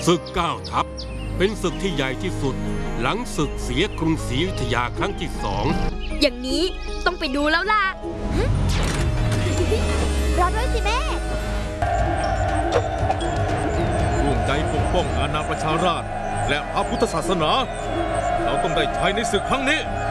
ศึกเก้าทัพเป็นศึกที่ใหญ่ที่สุดหลังศึกเสียกรุงศรีอยุธยาครั้งที่2 อย่างนี้ต้องไปดูแล้วล่ะรอด้วยสิแม่ร่วมใจปกป้องอาณาประชาราษฎร์และพระพุทธศาสนาเราต้องได้ชัยในศึกครั้งนี้